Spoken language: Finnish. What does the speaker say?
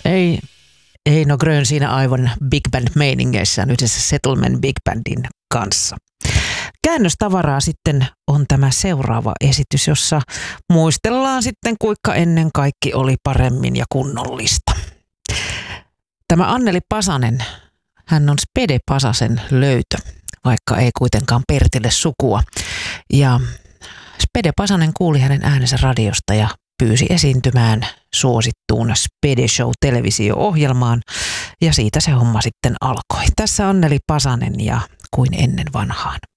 Ei Eino Grön siinä aivan big band meiningeissään yhdessä Settlement Big Bandin kanssa. Käännöstavaraa sitten on tämä seuraava esitys, jossa muistellaan sitten kuinka ennen kaikki oli paremmin ja kunnollista. Tämä Anneli Pasanen, hän on Spede Pasasen löytö, vaikka ei kuitenkaan Pertille sukua. Ja Spede Pasanen kuuli hänen äänensä radiosta ja pyysi esiintymään suosittuun Spede Show -televisio-ohjelmaan ja siitä se homma sitten alkoi. Tässä Anneli Pasanen ja Kuin ennen vanhaan.